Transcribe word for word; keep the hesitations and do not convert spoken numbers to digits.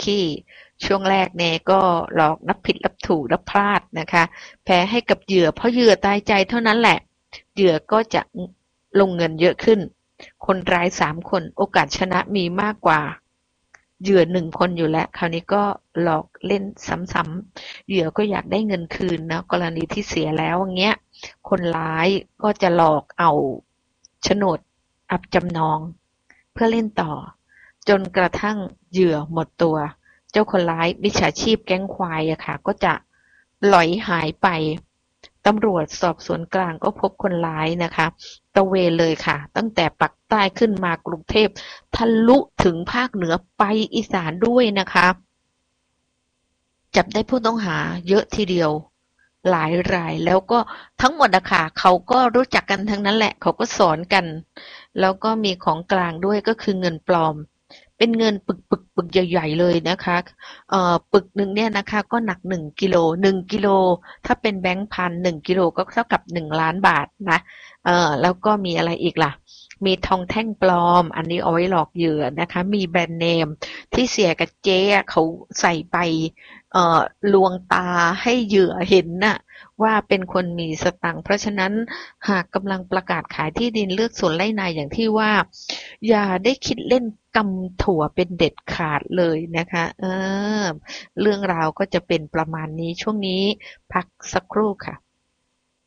ที่ช่วงแรกเนี่ยก็หลอกนับผิดนับถูกนับพลาดนะคะแพ้ให้กับเหยื่อเพราะเหยื่อตายใจเท่านั้นแหละเหยื่อก็จะลงเงินเยอะขึ้นคนร้ายสามคนโอกาสชนะมีมากกว่าเหยื่อหนึ่งคนอยู่แล้วคราวนี้ก็หลอกเล่นซ้ำๆเหยื่อก็อยากได้เงินคืนนะกรณีที่เสียแล้วอย่างเงี้ยคนร้ายก็จะหลอกเอาโฉนดอับจำนองเพื่อเล่นต่อจนกระทั่งเหยื่อหมดตัวเจ้าคนร้ายมิจฉาชีพแก๊งควายอะค่ะก็จะหลอยหายไปตำรวจสอบสวนกลางก็พบคนร้ายนะคะตระเวนเลยค่ะตั้งแต่ปักใต้ขึ้นมากรุงเทพทะลุถึงภาคเหนือไปอีสานด้วยนะคะจับได้ผู้ต้องหาเยอะทีเดียวหลายรายแล้วก็ทั้งหมดอะค่ะเขาก็รู้จักกันทั้งนั้นแหละเขาก็สอนกันแล้วก็มีของกลางด้วยก็คือเงินปลอมเป็นเงินปึกปึกปึกใหญ่ๆเลยนะคะเอ่อปึกหนึ่งเนี่ยนะคะก็หนักหนึ่งกิโลหนึ่งกิโลถ้าเป็นแบงค์พันหนึ่งกิโลก็เท่ากับหนึ่งล้านบาทนะเอ่อแล้วก็มีอะไรอีกล่ะมีทองแท่งปลอมอันนี้เอาไว้หลอกเหยื่อนะคะมีแบรนด์เนมที่เสียกับเจ๊เขาใส่ไปเอ่อลวงตาให้เหยื่อเห็นน่ะว่าเป็นคนมีสตังค์เพราะฉะนั้นหากกำลังประกาศขายที่ดินเลือกสวนไร่นาอย่างที่ว่าอย่าได้คิดเล่นกำถั่วเป็นเด็ดขาดเลยนะคะเออเรื่องราวก็จะเป็นประมาณนี้ช่วงนี้พักสักครู่ค่ะ